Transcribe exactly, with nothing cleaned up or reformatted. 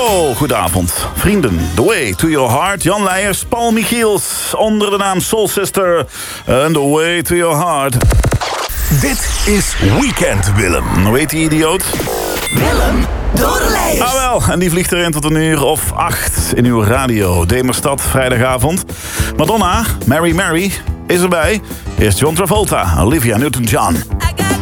Hallo, goedenavond. Vrienden, The Way to Your Heart. Jan Leijers, Paul Michiels, onder de naam Soul Sister. And The Way to Your Heart. Dit is Weekend Willem. Hoe heet die idioot? Willem Doorleijers. Ah wel, en die vliegt erin tot een uur of acht in uw radio. Demerstad, vrijdagavond. Madonna, Mary Mary, is erbij. Eerst John Travolta, Olivia Newton-John.